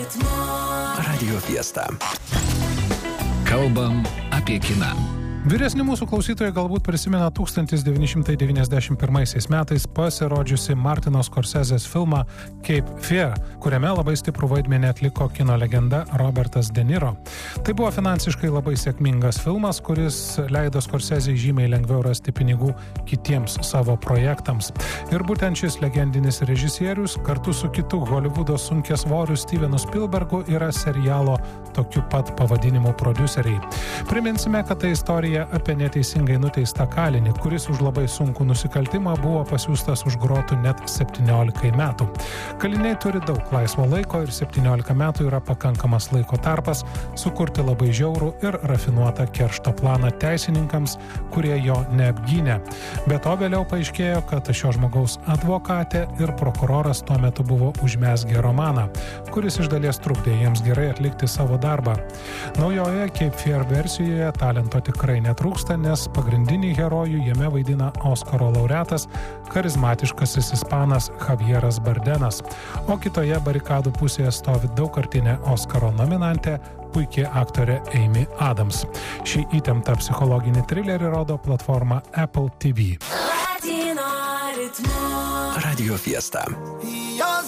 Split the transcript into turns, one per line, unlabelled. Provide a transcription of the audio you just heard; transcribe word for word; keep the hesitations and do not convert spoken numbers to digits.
Radio Fiesta.
Kalbam apie kiną.
Vyresni mūsų klausytojai galbūt prisimena tūkstantis devyni šimtai devyniasdešimt pirmaisiais metais pasirodžiusi Martino Scorsesės filmą Cape Fear, kuriame labai stiprų vaidmenį atliko kino legenda Robertas De Niro. Tai buvo finansiškai labai sėkmingas filmas, kuris leido Scorsesei žymiai lengviau rasti pinigų kitiems savo projektams. Ir būtent šis legendinis režisierius kartu su kitu Hollywoodo sunkiasvoriu Stevenu Spielbergu yra serialo tokiu pat pavadinimu prodiuseriai. Priminsime, kad tai istorija apie neteisingai nuteistą kalinį, kuris už labai sunkų nusikaltimą buvo pasiųstas už grotų net septyniolikai metų. Kaliniai turi daug laisvo laiko ir septyniolika metų yra pakankamas laiko tarpas sukurti labai žiaurų ir rafinuotą keršto planą teisininkams, kurie jo neapgynė. Be to vėliau paaiškėjo, kad šio žmogaus advokatė ir prokuroras tuo metu buvo užmezgę romaną, kuris iš dalies trukdė jiems gerai atlikti savo darbą. Naujoje Cape Fear versijoje talento tikrai netrūksta, nes pagrindinį herojų jame vaidina Oskaro laureatas, charizmatiškasis ispanas Javieras Bardenas, o kitoje barikadų pusėje stovi daugkartinė Oskaro nominantė, puikiai aktorė Amy Adams. Šį įtemptą psichologinį trilerį rodo platforma Apple T V.
Radio Fiesta.